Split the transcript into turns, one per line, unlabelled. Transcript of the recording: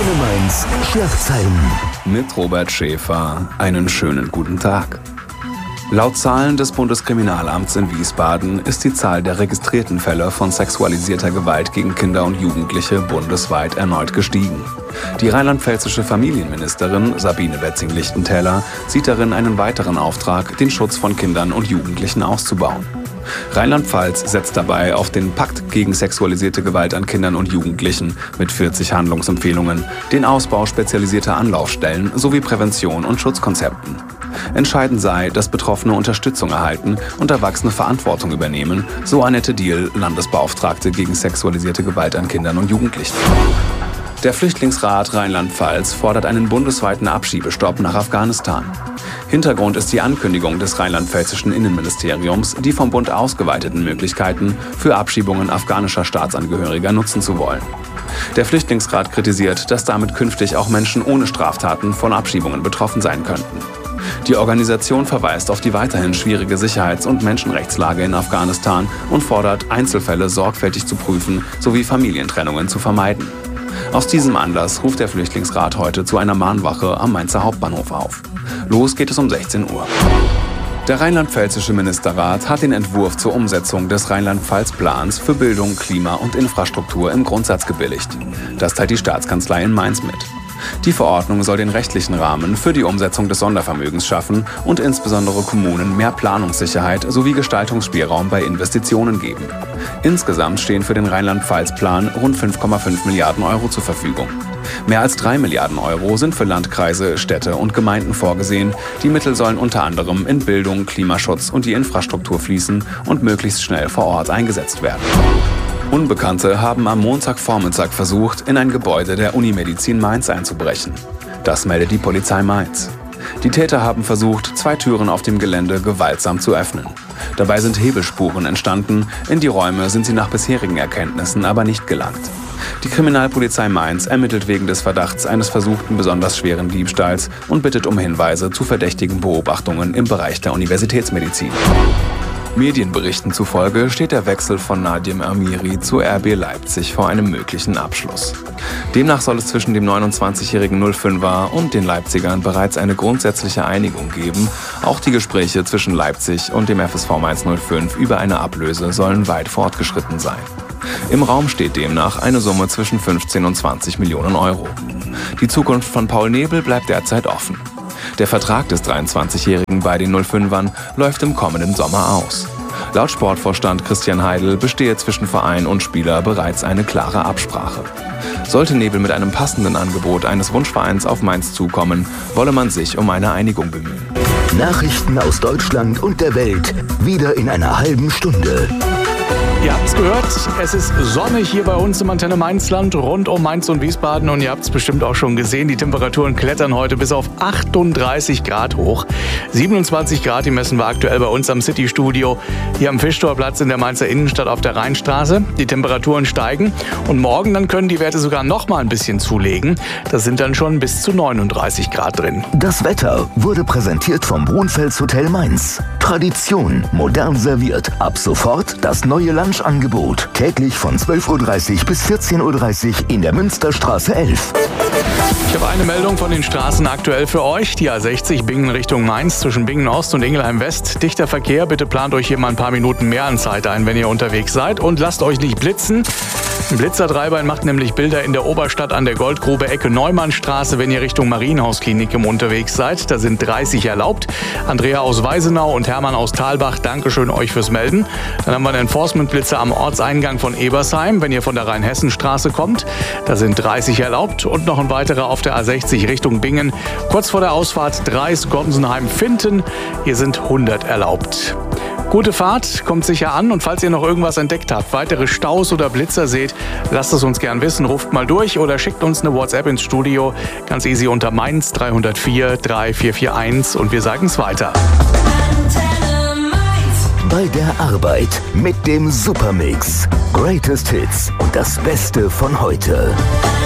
Antenne Mainz, Schlagzeilen.
Mit Robert Schäfer, einen schönen guten Tag. Laut Zahlen des Bundeskriminalamts in Wiesbaden ist die Zahl der registrierten Fälle von sexualisierter Gewalt gegen Kinder und Jugendliche bundesweit erneut gestiegen. Die rheinland-pfälzische Familienministerin Sabine Wetzing-Lichtentäler sieht darin einen weiteren Auftrag, den Schutz von Kindern und Jugendlichen auszubauen. Rheinland-Pfalz setzt dabei auf den Pakt gegen sexualisierte Gewalt an Kindern und Jugendlichen mit 40 Handlungsempfehlungen, den Ausbau spezialisierter Anlaufstellen sowie Prävention und Schutzkonzepten. Entscheidend sei, dass Betroffene Unterstützung erhalten und Erwachsene Verantwortung übernehmen, so Annette Diehl, Landesbeauftragte gegen sexualisierte Gewalt an Kindern und Jugendlichen. Der Flüchtlingsrat Rheinland-Pfalz fordert einen bundesweiten Abschiebestopp nach Afghanistan. Hintergrund ist die Ankündigung des rheinland-pfälzischen Innenministeriums, die vom Bund ausgeweiteten Möglichkeiten für Abschiebungen afghanischer Staatsangehöriger nutzen zu wollen. Der Flüchtlingsrat kritisiert, dass damit künftig auch Menschen ohne Straftaten von Abschiebungen betroffen sein könnten. Die Organisation verweist auf die weiterhin schwierige Sicherheits- und Menschenrechtslage in Afghanistan und fordert, Einzelfälle sorgfältig zu prüfen sowie Familientrennungen zu vermeiden. Aus diesem Anlass ruft der Flüchtlingsrat heute zu einer Mahnwache am Mainzer Hauptbahnhof auf. Los geht es um 16 Uhr. Der rheinland-pfälzische Ministerrat hat den Entwurf zur Umsetzung des Rheinland-Pfalz-Plans für Bildung, Klima und Infrastruktur im Grundsatz gebilligt. Das teilt die Staatskanzlei in Mainz mit. Die Verordnung soll den rechtlichen Rahmen für die Umsetzung des Sondervermögens schaffen und insbesondere Kommunen mehr Planungssicherheit sowie Gestaltungsspielraum bei Investitionen geben. Insgesamt stehen für den Rheinland-Pfalz-Plan rund 5,5 Milliarden Euro zur Verfügung. Mehr als 3 Milliarden Euro sind für Landkreise, Städte und Gemeinden vorgesehen. Die Mittel sollen unter anderem in Bildung, Klimaschutz und die Infrastruktur fließen und möglichst schnell vor Ort eingesetzt werden. Unbekannte haben am Montagvormittag versucht, in ein Gebäude der Unimedizin Mainz einzubrechen. Das meldet die Polizei Mainz. Die Täter haben versucht, 2 Türen auf dem Gelände gewaltsam zu öffnen. Dabei sind Hebelspuren entstanden, in die Räume sind sie nach bisherigen Erkenntnissen aber nicht gelangt. Die Kriminalpolizei Mainz ermittelt wegen des Verdachts eines versuchten besonders schweren Diebstahls und bittet um Hinweise zu verdächtigen Beobachtungen im Bereich der Universitätsmedizin. Medienberichten zufolge steht der Wechsel von Nadim Amiri zu RB Leipzig vor einem möglichen Abschluss. Demnach soll es zwischen dem 29-jährigen 05er und den Leipzigern bereits eine grundsätzliche Einigung geben. Auch die Gespräche zwischen Leipzig und dem FSV Mainz 05 über eine Ablöse sollen weit fortgeschritten sein. Im Raum steht demnach eine Summe zwischen 15 und 20 Millionen Euro. Die Zukunft von Paul Nebel bleibt derzeit offen. Der Vertrag des 23-Jährigen bei den 05ern läuft im kommenden Sommer aus. Laut Sportvorstand Christian Heidel bestehe zwischen Verein und Spieler bereits eine klare Absprache. Sollte Nebel mit einem passenden Angebot eines Wunschvereins auf Mainz zukommen, wolle man sich um eine Einigung bemühen.
Nachrichten aus Deutschland und der Welt, wieder in einer halben Stunde.
Ihr habt es gehört, es ist sonnig hier bei uns im Antenne Mainzland, rund um Mainz und Wiesbaden. Und ihr habt es bestimmt auch schon gesehen, die Temperaturen klettern heute bis auf 38 Grad hoch. 27 Grad, die messen wir aktuell bei uns am City-Studio, hier am Fischtorplatz in der Mainzer Innenstadt auf der Rheinstraße. Die Temperaturen steigen und morgen dann können die Werte sogar noch mal ein bisschen zulegen. Da sind dann schon bis zu 39 Grad drin.
Das Wetter wurde präsentiert vom Brunfels Hotel Mainz. Tradition, modern serviert. Ab sofort das neue Lunchangebot. Täglich von 12.30 Uhr bis 14.30 Uhr in der Münsterstraße 11.
Ich habe eine Meldung von den Straßen aktuell für euch. Die A60 Bingen Richtung Mainz zwischen Bingen Ost und Ingelheim West. Dichter Verkehr, bitte plant euch hier mal ein paar Minuten mehr an Zeit ein, wenn ihr unterwegs seid. Und lasst euch nicht blitzen. Ein Blitzertreiber macht nämlich Bilder in der Oberstadt an der Goldgrube Ecke Neumannstraße, wenn ihr Richtung Marienhausklinikum unterwegs seid. Da sind 30 erlaubt. Andrea aus Weisenau und Hermann aus Thalbach, Dankeschön euch fürs Melden. Dann haben wir einen Enforcement-Blitzer am Ortseingang von Ebersheim, wenn ihr von der Rheinhessenstraße kommt. Da sind 30 erlaubt und noch ein weiterer auf der A60 Richtung Bingen. Kurz vor der Ausfahrt Dreis-Gonsenheim-Finten. Hier sind 100 erlaubt. Gute Fahrt, kommt sicher an und falls ihr noch irgendwas entdeckt habt, weitere Staus oder Blitzer seht, lasst es uns gern wissen, ruft mal durch oder schickt uns eine WhatsApp ins Studio, ganz easy unter Mainz 304 3441 und wir sagen es weiter.
Bei der Arbeit mit dem Supermix. Greatest Hits und das Beste von heute.